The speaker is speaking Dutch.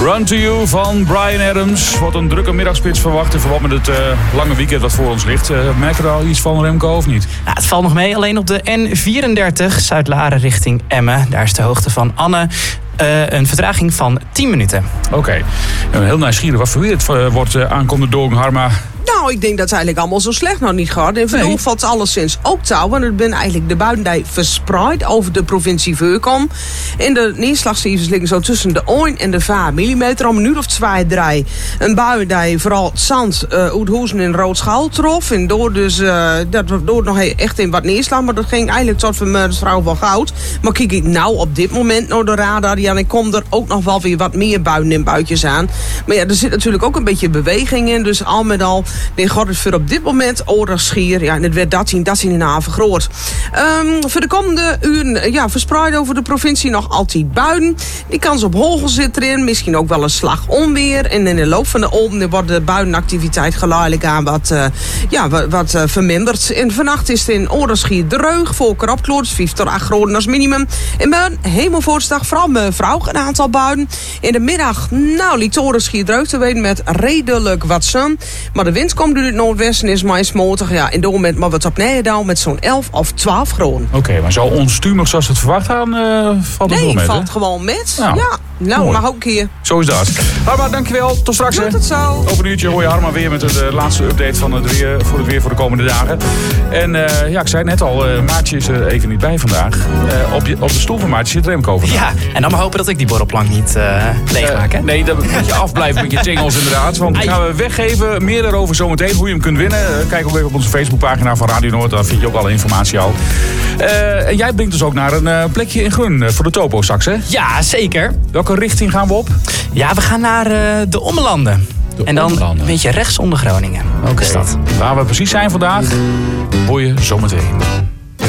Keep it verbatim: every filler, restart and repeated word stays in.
Run to You van Bryan Adams. Wordt een drukke middagspits verwacht in verband met het uh, lange weekend wat voor ons ligt. Uh, merk je er al iets van, Remco, of niet? Nou, het valt nog mee. Alleen op de N vierendertig Zuid-Laren richting Emmen. Daar is de hoogte van Anne uh, een vertraging van tien minuten. Oké. Okay. Heel nieuwsgierig wat voor weer het uh, wordt uh, aankomende Dogen Harma. Nou, ik denk dat het eigenlijk allemaal zo slecht nog niet gaat. In Verdoel nee. valt alleszins ook touw. Want het zijn eigenlijk de buien die verspreid over de provincie Voorkom. En de neerslagcijfers liggen zo tussen de één en de vijf millimeter. Om een uur of twee, drie. Een bui die vooral het zand uh, uit Hoezen en Roodschaal trof. En door dus, uh, dat door nog echt in wat neerslag. Maar dat ging eigenlijk tot van mevrouw van Goud. Maar kijk ik nou op dit moment naar de radar. Ja, dan komt er ook nog wel weer wat meer buien en buitjes aan. Maar ja, er zit natuurlijk ook een beetje beweging in. Dus al met al... Dan gaat het voor op dit moment Oorderschier. Ja, en het werd dat zien, dat zien in de haven groot. Um, voor de komende uren ja, verspreid over de provincie nog altijd buien. Die kans op hagel zit erin. Misschien ook wel een slag onweer. En in de loop van de open wordt de buienactiviteit geleidelijk aan wat, uh, ja, wat, wat uh, verminderd. En vannacht is het in Oorderschier dreug. Volker opkloort, vijf tot acht graden als minimum. En buien, hemelvoortsdag, vooral mevrouw, een aantal buien. In de middag, nou, liet Oorderschier dreug te weten met redelijk wat zon. Maar de wind komt uit het noordwesten, is maar smotig. Ja, in het moment maar wat op Nijendal met zo'n elf of twaalf graden. Oké, okay, maar zo onstuimig zoals het verwacht aan uh, valt het nee, wel met, valt hè? gewoon met. Nou, ja, nou, mag ook hier. Zo is dat. Harma, dankjewel. Tot straks. Tot het zo. Over een uurtje hoor je Harma weer met de laatste update van het weer voor het weer voor de komende dagen. En uh, ja, ik zei het net al, uh, Maartje is er even niet bij vandaag. Uh, op, je, op de stoel van Maartje zit Remco vandaag. Ja, en dan maar hopen dat ik die borrelplank niet uh, leegmaak, hè? Uh, nee, dan moet je afblijven met je tingels inderdaad. Want die gaan we weggeven. Meer daarover zometeen, hoe je hem kunt winnen. Uh, kijk ook even op onze Facebookpagina van Radio Noord. Daar vind je ook alle informatie al. Uh, en jij brengt dus ook naar een uh, plekje in Grun uh, voor de topo straks, hè? Ja, zeker. Welke richting gaan we op? Ja, we gaan naar uh, de Ommelanden. De en dan Ommelanden. Een beetje rechts onder Groningen. Oké. Okay. Waar we precies zijn vandaag, hoor je zometeen.